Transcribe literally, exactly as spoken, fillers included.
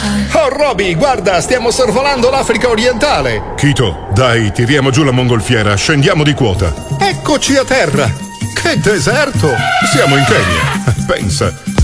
Oh Roby, guarda, stiamo sorvolando l'Africa orientale. Kito, dai, tiriamo giù la mongolfiera, scendiamo di quota. Eccoci a terra. Che deserto! Siamo in Kenya. Pensa,